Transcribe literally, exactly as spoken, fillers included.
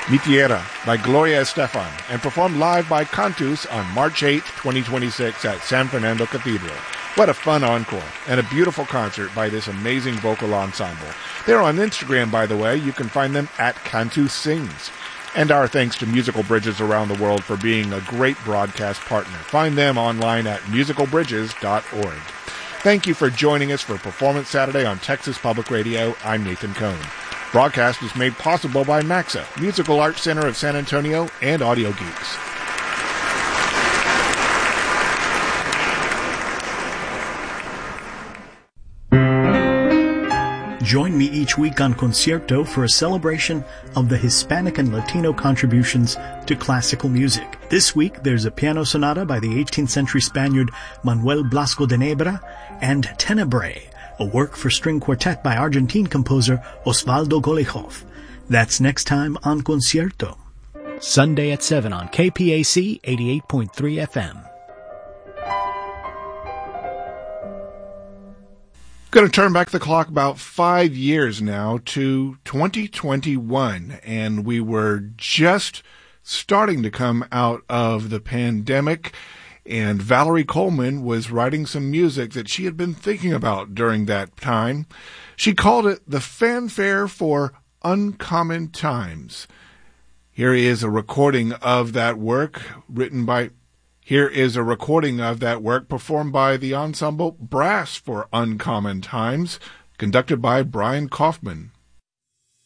Mi Tierra by Gloria Estefan, and performed live by Cantus on March eighth, twenty twenty-six at San Fernando Cathedral. What a fun encore, and a beautiful concert by this amazing vocal ensemble. They're on Instagram, by the way. You can find them at Cantus Sings. And our thanks to Musical Bridges around the world for being a great broadcast partner. Find them online at musical bridges dot org. Thank you for joining us for Performance Saturday on Texas Public Radio. I'm Nathan Cohn. Broadcast is made possible by MAXA, Musical Arts Center of San Antonio, and Audio Geeks. Join me each week on Concierto for a celebration of the Hispanic and Latino contributions to classical music. This week, there's a piano sonata by the eighteenth century Spaniard Manuel Blasco de Nebra and Tenebrae, a work for string quartet by Argentine composer Osvaldo Golijov. That's next time on Concierto. Sunday at seven on K P A C eighty-eight point three F M. Going to turn back the clock about five years now to twenty twenty-one, and we were just starting to come out of the pandemic, and Valerie Coleman was writing some music that she had been thinking about during that time. She called it the Fanfare for Uncommon Times. Here is a recording of that work written by Here is a recording of that work performed by the ensemble Brass for Uncommon Times, conducted by Brian Kaufman.